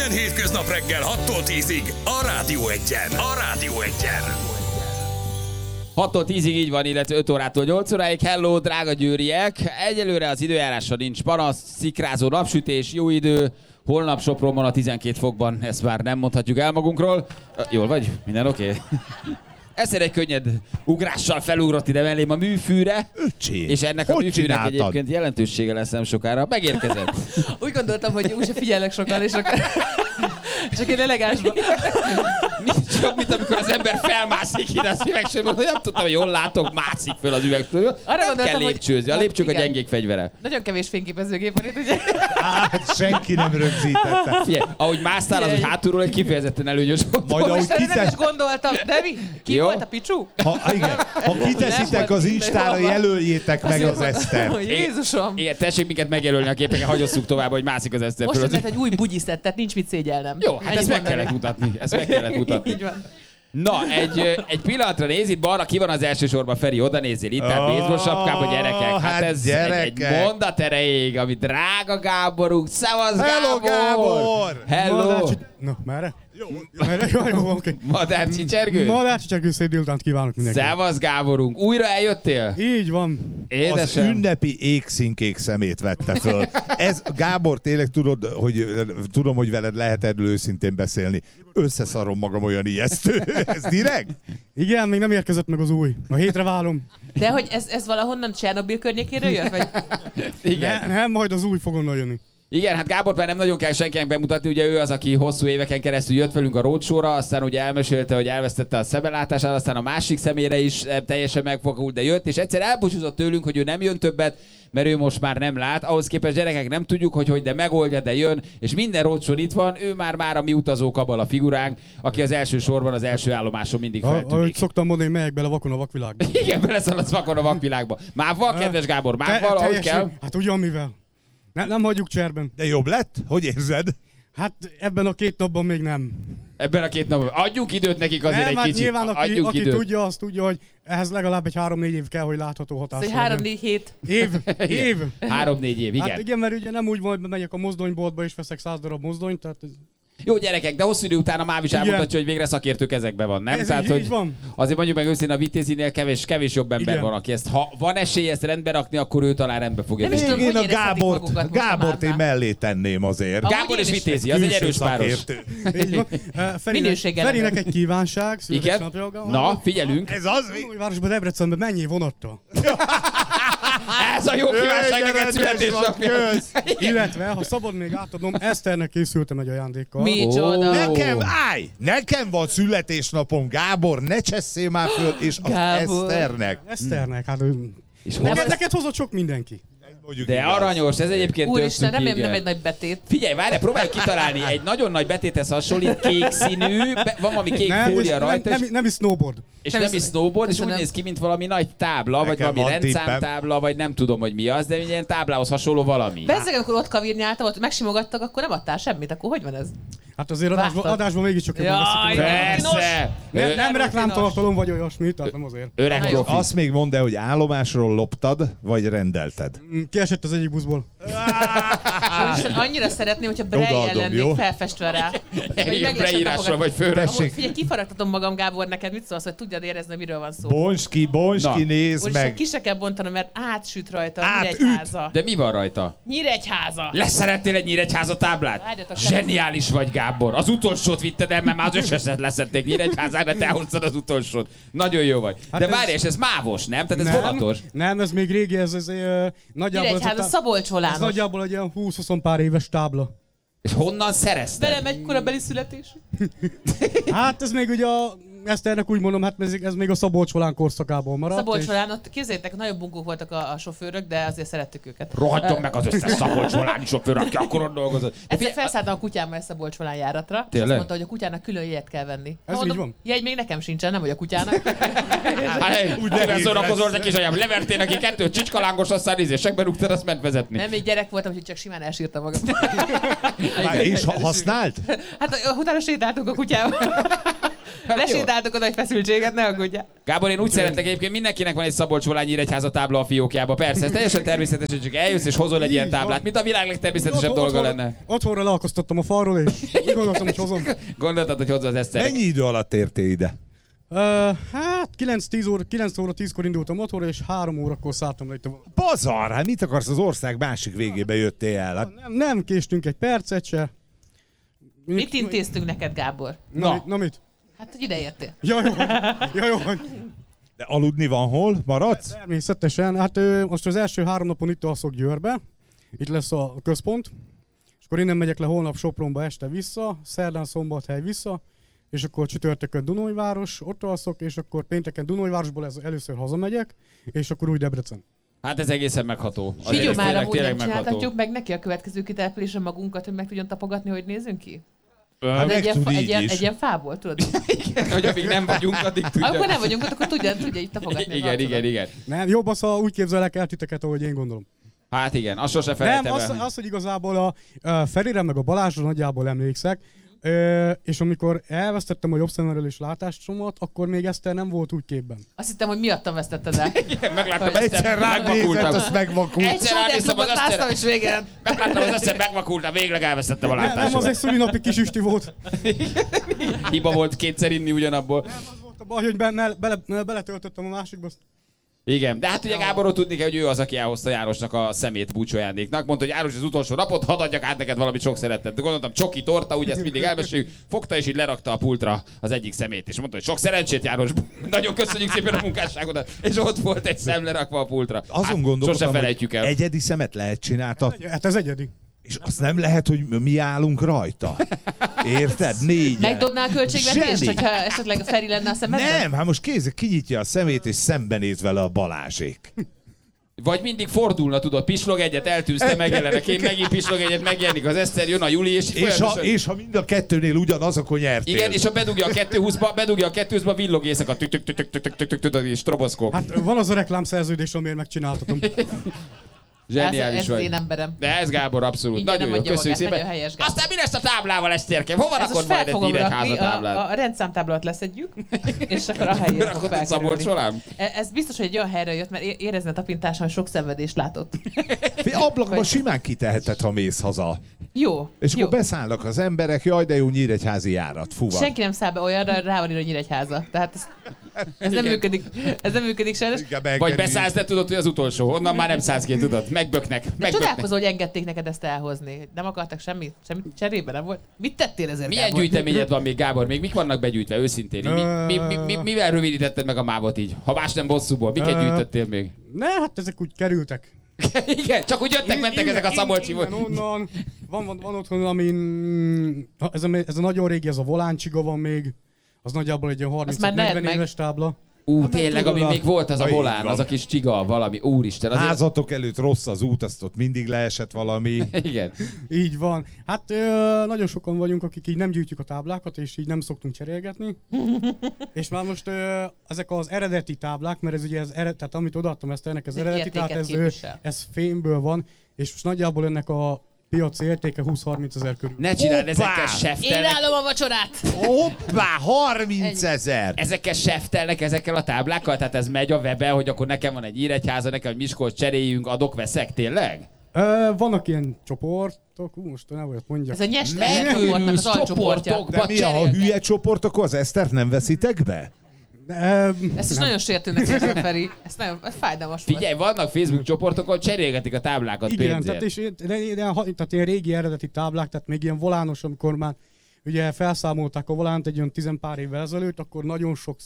Minden hétköznap reggel 6-tól 10-ig a Rádió Egyen. A Rádió Egyen. 6-tól 10-ig így van, illetve 5 órától 8 óráig. Hello, drága győriek! Egyelőre az időjárásra nincs panasz, szikrázó napsütés, jó idő. Holnap Sopronban a 12 fokban, ezt már nem mondhatjuk el magunkról. Jól vagy? Minden oké? Okay? Egyszer egy könnyed ugrással felugrott ide mellém a műfűre, és ennek a műfűnek egyébként jelentősége lesz nem sokára. Megérkezett. Úgy gondoltam, hogy úgyse figyelek sokan, és akkor... Csak én elegánsban. Nincs jobb, mint amikor az ember felmászik ide a üvegsorban, hogy nem tudtam, hogy jól látok, mászik föl az üvegsorban. Nem kell lépcsőzni, a lépcsők a gyengék fegyvere. Nagyon kevés fényképezőgép van itt, ugye? Hát senki nem rögzítette. Figyelj, ahogy másztál, az, hogy hátulról egy kifejezetten előnyös volt. Majd ahogy nem is gondoltam, de mi? Ki volt a Picsú? Ha kiteszitek az Instára, jelöljétek meg az Esztert. Jézusom! Igen, tessék minket megjelölni a képeken, hagyosszuk tovább, hogy mászik az Eszter most föl. Most egy új bugyiszett, tehát nincs mit szégyelnem. Jó, hát ezt meg kellett mutatni. Így van. Na, egy pillanatra néz, itt balra ki van az első sorban, Feri, oda nézzél, itt áll baseball sapkában, gyerekek. Hát ez egy mondat erejéig, ami drága Gáborunk. Szevasz, Hello, Gábor! Hello! Na, merre? Jó. Jó, oké. Madár csicsergő? Madár csicsergő, szép délutánt kívánok mindenkinek. Szevasz, Gáborunk. Újra eljöttél? Így van. Édesem. Az ünnepi égszínkék szemét vette föl. Ez, Gábor, tényleg tudod, hogy tudom, hogy veled lehet erről őszintén beszélni. Összeszarom magam, olyan ijesztő. Ez direkt? Igen, még nem érkezett meg az új. A hétre válom. De hogy ez valahonnan Csernobil környékéről jött? Vagy? Igen. Nem, majd az új fog onnan jönni. Igen, hát Gábor már nem nagyon kell senkinek bemutatni, ugye ő az, aki hosszú éveken keresztül jött velünk a roadshow-ra, aztán ugye elmesélte, hogy elvesztette a szemellátását, aztán a másik szemére is teljesen megfogult, de jött, és egyszer elbúcsúzott tőlünk, hogy ő nem jön többet, mert ő most már nem lát. Ahhoz képest gyerekek nem tudjuk, hogy de megoldja, de jön, és minden roadshow itt van, ő már a mi utazó kabala figuránk, aki az első sorban, az első állomáson mindig feltűnik. Ahogy szoktam mondani, megyek bele vakon a vakvilágba. Igen, beleszaladsz vakon a vakvilágba. Mávval, kedves Gábor, mávval, ahogy kell. Hát ugyan mivel. Nem hagyjuk cserben. De jobb lett? Hogy érzed? Hát ebben a 2 napban még nem. Ebben a 2 napban. Adjunk időt nekik azért nem, egy kicsit. Nyilván, aki időt. tudja, azt tudja, hogy ehhez legalább egy 3-4 év kell, hogy látható hatás. Szóval 3-4 hét. Év. 3-4 év, igen. Hát igen, mert ugye nem úgy van, hogy megyek a mozdonyboltba és veszek 100 darab mozdonyt, tehát ez... Jó gyerekek, de hosszú idő után a Máv is elmutatja, hogy végre szakértő kezekben van, nem? Ez Tehát, így, hogy így van. azért mondjuk meg őszintén a Vitézinél kevés jobb ember Igen. van, aki ezt, ha van esélye ezt rendbe rakni, akkor ő talán rendbe fogja Nem is tenni. tudom, Én hogy a érezhetik magukat most a Gábort én Mávnál. mellé tenném azért. Gábor és Vitézi, az egy erős páros. Így van. Minőséggel Ferinek egy kívánság. Igen? születésnapja. Na, figyelünk. Ez az? Újvárosba, Debrecenbe mennyi vonattal? Ez a jó kívánság neked születésnapja. Illetve, ha szabad még átadnom, Eszternek készültem egy ajándékkal. Micsoda. Nekem van születésnapom, Gábor, ne csesszél már föl, és az Gábor. Eszternek. Eszternek, hát És neked hozott sok mindenki. Mondjuk de igaz. aranyos, ez egyébként Úristen, tök remélem cuki, nem igen. egy nagy betét. Figyelj, várj, próbálj kitalálni, egy nagyon nagy betéthez hasonlít, kék színű, van valami kék fólia rajta, nem is snowboard. és Nem nem is- is snowboard, és úgy Köszönöm. néz ki, mint valami nagy tábla, vagy Nekem valami van tippem. rendszámtábla, vagy nem tudom, hogy mi az, de egy ilyen táblához hasonló valami. Bezzeg, amikor ott kavirnyáltam, ott megsimogattak, akkor nem adtál semmit, akkor hogy van ez? Hát azért Vágtad. adásban mégiscsak jobban Jaj, veszik. Persze! Nem reklámtartalom vagy olyasmi, tehát nem azért. Öreg Na jó. profi. Azt még mondd el, hogy állomásról loptad, vagy rendelted. Kiesett az egyik buszból. Úristen, annyira szeretném, hogyha Braille Odaadom, lennék jó? felfestve rá. Igen, beírásra vagy főre. Figyelj, kifaragtatom magam, Gábor, neked mit szólsz, hogy tudjad érezni, miről van szó. Bonski, Na. nézd Úristen, meg. ki se kell bontanom, mert átsüt rajta a Átüt. Nyíregyháza. De mi van rajta? Nyíregyháza! Leszerettél egy Nyíregyháza táblát? Várjatok, Zseniális vagy, Gábor. Az utolsót vitted el, mert már az összeset leszették Nyíregyházára, de te hoztad az utolsót. Nagyon jó vagy. Hát De ez- várj, és ez mávos, nem? Tehát ez vonatos. Nem, ez még régi, ez nagyjából... Nyíregyháza, ez Szabolcs Volános. nagyjából egy ilyen 20-20 pár éves tábla. És honnan szerezted? Velem egy korabeli születés. Hát ez még ugye a Eszternek úgy mondom, hát ez még a Szabolcs Volán korszakából maradt. Szabolcs és- Volán, ott képzeljétek, nagyon bunkók voltak a sofőrök, de azért szerettük őket. Rohadjon meg az összes Szabolcs-Voláni sofőr, aki akkor ott dolgozott. De Egyszer figyelj, felszálltam a kutyámmal egy Szabolcs Volán járatra, és Tényleg? azt mondta, hogy a kutyának külön jegyet kell venni. Ez Mondom, így van? Jegy még nekem sincsen, nem vagy a kutyának. Hát, úgy nehéz szórakozol lesz. neki, és anyám, levertél neki 2 csicskalángos, aztán ízésekbe rúgtad, azt ment vezetni. Nem, még gyerek voltam, úgyhogy csak simán elsírtam magam. És használt? Hát utána sétáltunk a kutyával. Lesétáltok oda egy feszültséget, ne aggódjál. Gábor, én úgy szeretek egyébként, mindenkinek van egy Szabolcs-Volányi-Nyíregyháza tábla a fiókjába. Persze, ez teljesen természetes, hogy csak eljössz és hozol egy ilyen táblát, mint a világ legtermészetesebb dolga lenne. Otthonra leakasztottam a falról, és úgy gondoltam, hogy hozom. Gondoltad, hogy hozza az Eszterek. Mennyi idő alatt értél ide? Hát 9 óra 10-kor indultam otthonra, és 3 órakor szálltam le itt a... Bazar, hát mit akarsz, az ország másik végébe jöttél el? Hát, Nem késtünk egy percet se. Mit intéztünk neked, Gábor? Na mit? Hát, hogy ide értél. Ja, jó. de aludni van hol? Maradsz? Természetesen. Hát most az első 3 napon itt alszok Győrbe. Itt lesz a központ. És akkor innen megyek le holnap Sopronba este vissza, szerdán Szombathely vissza, és akkor csütörtökön Dunajváros, ott alszok, és akkor pénteken Dunajvárosból először hazamegyek, és akkor úgy Debrecen. Hát ez egészen megható. Figyelj Ez már, tényleg- amúgy tényleg nem megható. csináltatjuk meg neki a következő kitelepülésen magunkat, hogy meg tudjon tapogatni, hogy nézünk ki? Hát De meg tud így is. egy ilyen fából, tudod? Hogy amíg nem vagyunk, addig tudja. Akkor nem vagyunk ott, akkor tudja így tapogatni. az Igen, arcodat. igen. Nem, jobb az, ha úgy képzelek el titeket, ahogy én gondolom. Hát igen, azt sose Nem, felejtem el. az, hogy igazából a Ferire meg a Balázsra nagyjából emlékszek, és amikor elvesztettem a jobb szememről és látásomat, akkor még Eszter nem volt úgy képben. Azt hittem, hogy miattam vesztetted el. Megláttam, Hogy Egyszer rád nézett, azt megvakult. Egy Egyszer ránéztem sódert az láttam, és végén. Megláttam az össze, megvakultam, végleg elvesztettem a Nem, az egy látásomat. szülinapi kis üsti volt. Hiba volt kétszer inni ugyanabból. Az volt a baj, hogy beletöltöttem a másikba. Igen, de hát ugye Gáborról tudni kell, hogy ő az, aki elhozta Jánosnak a szemét búcsójándéknak. Mondta, hogy János, az utolsó napot, hadd adjak át neked valamit sok szeretet. De gondoltam, csoki torta, ugye ezt mindig elmeséljük. Fogta és így lerakta a pultra az egyik szemét, és mondta, hogy sok szerencsét, János. Nagyon köszönjük szépen a munkásságodat. És ott volt egy szem lerakva a pultra. Azon Sose gondolkodtam, felejtjük hogy el. egyedi szemet lehet csináltatni, Hát ez egyedi. és azt nem lehet, hogy mi állunk rajta. Érted? Négyen. Megdobnál a költségvetést, Zseni. hogyha esetleg a Feri lenne a szemedben? Nem, hát most kinyitja a szemét, és szembenéz vele a Balázsék. Vagy mindig fordulna, tudod, pislog egyet, eltűzte, megjelenek, én megint pislog egyet, megjelenik az Eszter, jön a Juli, és így folyamatosan- És ha mind a kettőnél ugyanaz, akkor nyertél. Igen, és ha bedugja a 220-ba, villog éjszaka, tük, és stroboszkóp. Hát van az a reklámszerződés, amiért megcsináltatom. Zseniális ez vagy. én emberem. De ez Gábor abszolút. Igen, Nagyon nem jó, mondja köszönjük magát, szépen. nagyon helyes, Gábor. Aztán mi lesz a táblával, Eszterkem? Hova Ez rakod most majd fel egy fogom Nyíregyháza rakni, táblát? a rendszámtáblát leszedjük, és akkor a helyére fog Rakod a Szabolcs felkerülni. Volán? Ez biztos, hogy egy olyan helyre jött, mert érezne a tapintáson, hogy sok szenvedést látott. Ablakba Vagy- simán kiteheted, ha mész haza. Jó, És jó. akkor beszállnak az emberek, jaj, de jó nyíregyházi járat, fuva. Senki nem száll be olyanra, rá van írva Nyíregyháza. Tehát ez nem működik. Ez nem működik sajnos. Vagy beszállsz, de tudod, hogy az utolsó. Onnan már nem szállsz ki, tudod? Megböknek. De csodálkozol, hogy engedték neked ezt elhozni. Nem akartak semmit cserébe, nem volt? Mit tettél ezért, Milyen Gábor? gyűjteményed van még, Gábor? Még mik vannak begyűjtve, őszintén? Mivel rövidítetted meg a mávot így? Ha más nem bosszúból, miket gyűjtöttél még? Ne, hát ezek úgy kerültek. Igen, csak úgy jöttek, mentek ezek a Szabolcsi. Innen, onnan. Van otthon, amin... Ez a nagyon régi, ez a voláncsiga van még. Az nagyjából egy ilyen Azt már nerd 30-40 meg. éves tábla. Tényleg, ami még volt, az a Ha így volán, van. az a kis csiga, valami. Úristen, azért... Házatok előtt rossz az út, azt ott mindig leesett valami. Igen. Így van. Hát nagyon sokan vagyunk, akik így nem gyűjtjük a táblákat, és így nem szoktunk cserélgetni. És már most ezek az eredeti táblák, mert ez ugye tehát amit odaadtam ezt ennek az Ez egy eredeti, tehát értéket ez, képvisel. ez fémből van, és most nagyjából ennek a piaci értéke 20-30 ezer körül. Ne csináld, Hoppá! ezekkel Én seftelnek. állom a vacsorát! Hoppá, 30 000! Ezekkel seftelnek ezekkel a táblákkal? Tehát ez megy a webben, hogy akkor nekem van egy Nyíregyháza, nekem egy Miskolc, cseréljünk, adok, veszek, tényleg? Vannak ilyen csoportok, most nem olyat mondjak. Ez a nyester csoportnak az alcsoportja. csoportokba De mi a cserélnek. hülye csoport, akkor az Esztert nem veszitek be? Ezt is nagyon sértőnek érzem, Feri. Ez nagyon fájdalmas volt. Figyelj, vannak Facebook csoportok, ahol cserélgetik a táblákat Igen, pénzért. tehát ilyen régi eredeti táblák, tehát még ilyen volános, amikor már ugye felszámolták a volánt egy olyan 10 pár évvel ezelőtt, akkor nagyon sok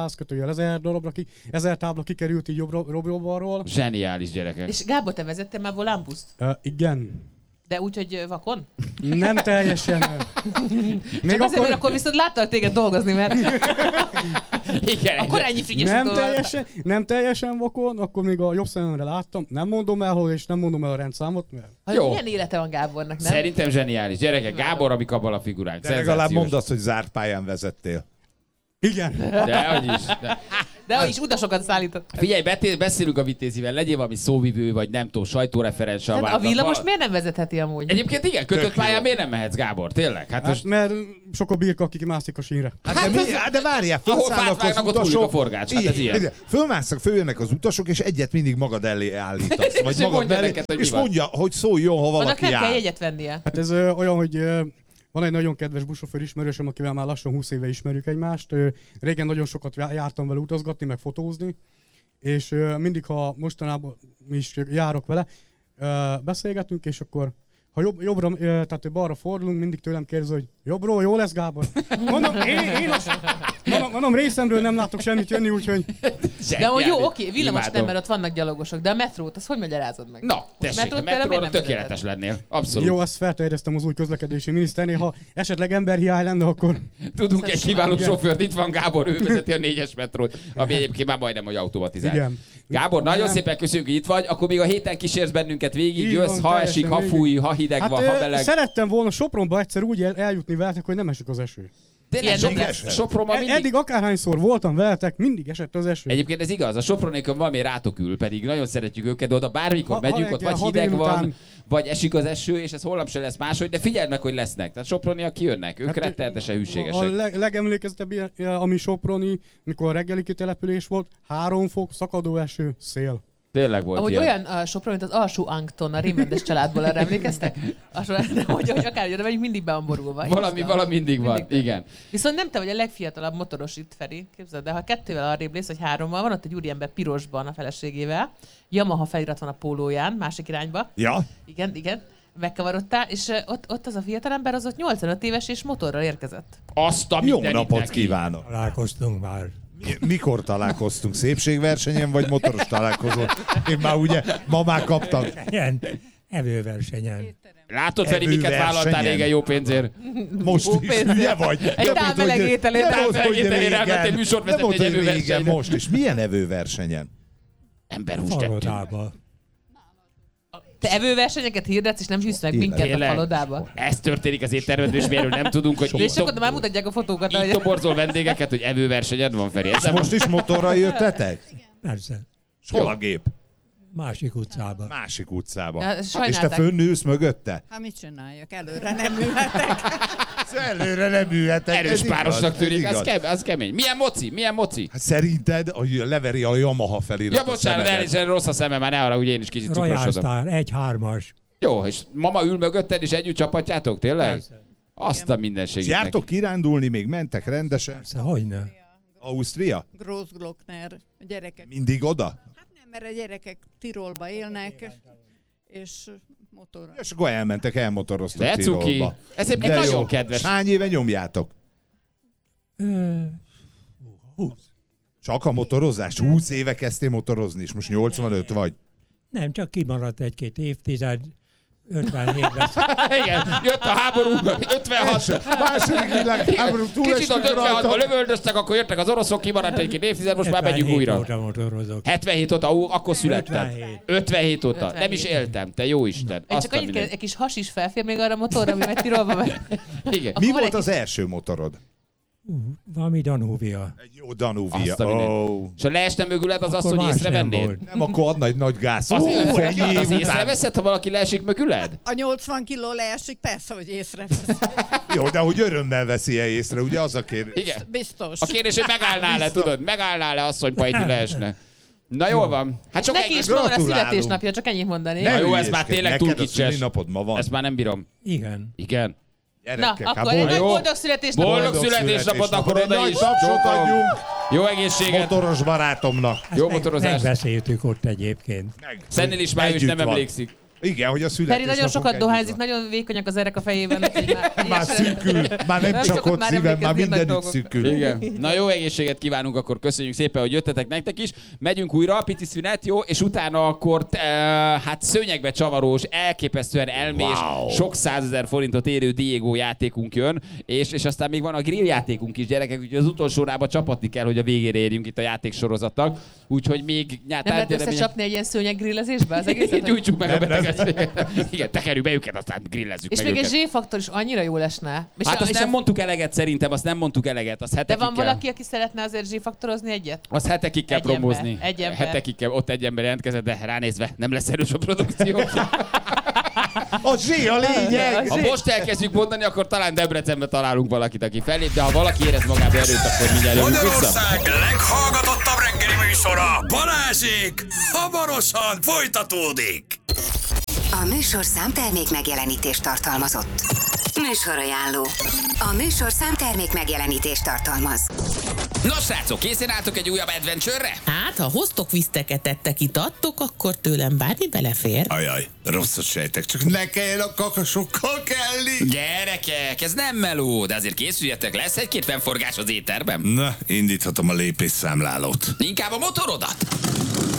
1000 tábla kikerült így jobb-balról. Zseniális gyerekek. És Gábor, te vezettél már volánbuszt? Igen. De úgy, hogy vakon? Nem teljesen. Még Csak azért, mert akkor viszont láttal téged dolgozni, mert Igen, akkor ennyi frigyes nem teljesen vakon, akkor még a jobb szememre láttam. Nem mondom el hol, és nem mondom el a rendszámot, mert... Jó. Milyen élete van Gábornak, nem? Szerintem zseniális. Gyerekek, Gábor, amik abban a figuránk. De legalább mondd azt, hogy zárt pályán vezettél. Igen. De, hogy is. De. De is utasokat szállított. Figyelj, beszélünk a Vitézivel, legyél valami szóvivő, vagy nem tudom, sajtóreferens. A villamos miért nem vezetheti amúgy? Egyébként igen, kötött pályán miért nem mehetsz, Gábor? Tényleg? Hát mert sok a birka, akik mászik a sínre. De várjál, ahol fölszállnak fát vágnak, az ott utasok. a forgács. Hát ez ilyen. Fölmásznak, följönnek az utasok, és egyet mindig magad elé állítasz. Vagy És magad mondja mellé, neked, hogy mi és van. mondja, hogy szóljon, ha Annak valaki nem kell jár. jegyet vennie. Hát ez olyan, hogy van egy nagyon kedves buszsofőr ismerősöm, akivel már lassan 20 éve ismerjük egymást. Régen nagyon sokat jártam vele utazgatni, meg fotózni, és mindig, ha mostanában is járok vele, beszélgetünk, és akkor ha jobbra, tehát balra fordulunk, mindig tőlem kérdezi, hogy jobbról, jó lesz, Gábor? Mondom, részemről nem látok semmit jönni, úgyhogy... De hogy jó, oké, villamos Imádom. nem, mert ott vannak gyalogosok, de a metrót, azt hogy magyarázod meg? Na, tessék, a Metrót például miért metróra nem tökéletes lennél. Abszolút. Jó, ezt felterjesztem az új közlekedési miniszternél, ha esetleg emberhiány lenne, akkor... Tudunk egy kiváló sofőrt, itt van Gábor, ő vezeti a 4-es metrót, ami egyébként már majdnem, hogy automatizált. Igen. Gábor, nagyon Igen. szépen köszönjük, hogy itt vagy, akkor még a héten kísérsz bennünket végig, Így jössz, van, ha teljesen esik, ha végig. fúj, ha hideg van, ha meleg. Szerettem volna Sopronba egyszer úgy eljutni veletek, hogy nem esik az eső. Tényleg Ilyen Sopronban mindig... Eddig akárhányszor voltam veletek, mindig esett az eső. Egyébként ez igaz, a Sopronékon valami rátok ül, pedig nagyon szeretjük őket, de oda bármikor Ha megyünk, ott reggel, vagy ha hideg van, délután. vagy esik az eső, és ez holnap se lesz máshogy, de figyeld meg, hogy lesznek. Tehát Soproniak kijönnek, ők rettenetesen A hűségesek. legemlékezetebb ilyen, ami Soproni, mikor a reggeli kitelepülés volt, 3 fok, szakadó eső, szél. Tényleg volt Ahogy ilyen. olyan a Sopron, mint az alsó Ankton, a Rémrendes családból, arra emlékeztek? Hogy akár oda megyünk, mindig be van borulva. Valami mindig van, igen. Viszont nem te vagy a legfiatalabb motoros itt, Feri, képzeld, de ha 2-vel arrébb lész, vagy 3-mal, van ott egy úriember pirosban a feleségével, Yamaha felirat van a pólóján, másik irányba. Ja? Igen, megkavarodtál, és ott az a fiatalember, az ott 85 éves és motorral érkezett. Azt a Jó mindenit napot neki. kívánok! Találkoztunk már. Mikor találkoztunk? Szépségversenyen vagy motoros találkozón? Én már ugye ma már kaptam. Ilyen evőversenyen. Látod, Feri, miket Evőversenyen. vállaltál régen jó pénzért? Most Jó is, pénzzel. ugye vagy? Egy Nem távmeleg mondd, hogy- ételért, nem mondd, távmeleg hogy ételért régen. elmentél műsort Nem vezetni mondd, egy hogy régen, evőversenyre. most is. Milyen evőversenyen? Emberhúst tettünk. Falodába. Te evőversenyeket hirdetsz, és nem hűsz meg minket a Tényleg? falodába. Ez történik az éttermedben, és mi erről nem tudunk, hogy És akkor már mutatják a fotókat, így hogy toborzol vendégeket, hogy evőversenyed van, Feri. Ez Most is motorral jöttetek? Persze. Hol a gép? Másik utcába. Másik utcába. Ja, És te sajnálták. fönnülsz mögötte? Hát mit csináljak? Előre nem ülhetek. Előre nem ülhetek. erős ez párosnak igaz, tűnik, ez az, igaz. az kemény. Milyen moci? Hát szerinted, hogy leveri a Yamaha felirat Ja, a bocsánat, szemedet? elnézést, rossz a szemem, már ne arra, hogy én is kicsit Royal cukrosodom. Star, 1-3-as. Jó, és mama ül mögötted, és együtt csapatjátok, tényleg? Persze. Azt a mindenségét Jártok kirándulni, még mentek rendesen? Persze, hogyne. Ausztria? Großglockner, a gyerekek. Mindig oda? Hát nem, mert a gyerekek Tirolba élnek, és motorra. És akkor elmotoroztok De cuki. Tirolba. Ez egy De nagyon jó. kedves. Hány éve nyomjátok? Ö, 20. Csak a motorozás? 20 éve kezdtél motorozni, és most 85 vagy. Nem, csak kimaradt 1-2 évtized. 57-ben. Igen, jött a háború, 56. Második világháború Kicsit ott 56-ban lövöldöztek, akkor jöttek az oroszok, kimaradt egy-két évtized, most már megyünk 77 újra. óta motorozok. 77 óta, akkor születtem. 57. 57 óta. 57. Nem is éltem, te jó Isten. Én Azt csak a annyit minden. kell, egy kis has is felfér még arra a motorra, ami megy Tirolba meg. Igen. Mi van volt egy az első motorod? Valami Danuvia. Egy jó Danuvia. Azt a minden. Oh. És ha leesne mögüled, az azt, Akkor hogy más nem észrevennéd? volt. Nem, akkor adna egy nagy gáz. Az, Ennyi év az után. észreveszed, ha valaki leesik mögüled? A 80 kiló leesik, persze, hogy észrevesz. Jó, de hogy örömmel veszi-e észre, ugye az a kérdés? Igen. Biztos. A kérdés, hogy megállnál-e, tudod? Megállnál-e asszony, ha egy leesne? Na jól van. Hát sok Neki is egy... ma van a Gratulálunk. születésnapja, csak ennyit mondani. Ne. jó, ez hülyéskedj, már tényleg túl neked a kicses. szülinapod ma van. Ezt már nem bírom. Igen. Igen. Na, Gyerekek, hát akkor egy nagy jó. boldog születésnapot. Boldog születésnapot akkor Egy oda nagy is. tapsot Csókolom. adjunk Jó egészséget. motoros barátomnak. Jó motorozást. Megbeszéltük ott egyébként. Szennél is már ő is Együtt nem van. emlékszik. Igen, hogy a Feri születésnapunk nagyon sokat együtt dohányzik, van. nagyon vékonyak az erek a fejében. úgyhogy Már szűkül, már nem csak szokott ott már szívem, már emlékezni a nagy mindenütt dolgok. szűkül. Igen. Na jó egészséget kívánunk, akkor köszönjük szépen, hogy jöttetek nektek is. Megyünk újra, pici szünet, jó? És utána akkor hát szőnyegbe csavarós, elképesztően elmés, sok 100 000 forintot érő Diego játékunk jön, és aztán még van a grill játékunk is, gyerekek, úgyhogy az utolsó órába csapatni kell, hogy a végére érjünk itt a játéksorozatnak. Úgyhogy még Nem lehet összecsapni egy ilyen szőnyeggrillezésbe az egészet? hogy- Gyújtsuk meg a Nem beteget. Igen, tekerjük be őket, aztán grillezzük És meg még őket. egy Z-faktor is annyira jó lesne. És Hát azt és nem mondtuk eleget szerintem, azt nem mondtuk eleget. Azt De hetekig van kell. valaki, aki szeretne azért Z-faktorozni egyet? Azt hetekig kell Egy ember, promózni. egy ember. Hetekig kell, ott egy ember jelentkezett, de ránézve nem lesz erős a produkció. A Zsé a lényeg! Ha most elkezdjük mondani, akkor talán Debrecenbe találunk valakit, aki fellép, de ha valaki érez magába erőt, akkor mindjárt jövünk vissza. Magyarország leghallgatottabb reggeli műsora, Balázsék, hamarosan folytatódik. A műsor számtermék megjelenítést tartalmazott. Műsorajánló. A műsor számtermék megjelenítést tartalmaz. Nos, srácok, készen álltok egy újabb adventure-re? Hát, ha hoztok viszteketettek, itattok, akkor tőlem bármi belefér. Ajaj, rosszat sejtek, csak ne kelljen a kakasokkal kelni. Gyerekek, ez nem meló, de azért készüljetek, lesz egy-két fennforgás az éterben. Na, indíthatom a lépésszámlálót. Inkább a motorodat.